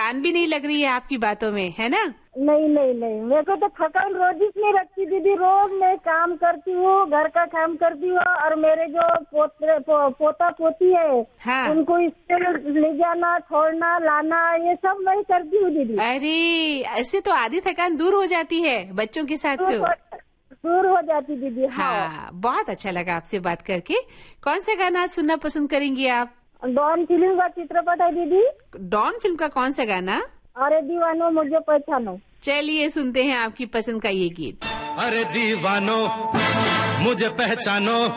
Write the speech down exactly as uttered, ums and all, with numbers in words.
थकान भी नहीं लग रही है आपकी बातों में, है ना? नहीं नहीं नहीं, मेरे को तो थकान रोज ही नहीं रखती दीदी। रोज मैं काम करती हूँ, घर का काम करती हूँ, और मेरे जो पोते पो, पोता पोती है, हाँ। उनको स्कूल ले जाना, छोड़ना, लाना, ये सब मैं करती हूँ दीदी। अरे ऐसे तो आधी थकान दूर हो जाती है बच्चों के साथ। तो दूर हो जाती दीदी। हाँ, हाँ, बहुत अच्छा लगा आपसे बात करके। कौन सा गाना सुनना पसंद करेंगी आप? डॉन फिल्म का चित्रपट है दीदी। डॉन फिल्म का कौन सा गाना? अरे दीवानो मुझे पहचानो। चलिए सुनते हैं आपकी पसंद का ये गीत। अरे दीवानो मुझे पहचानो।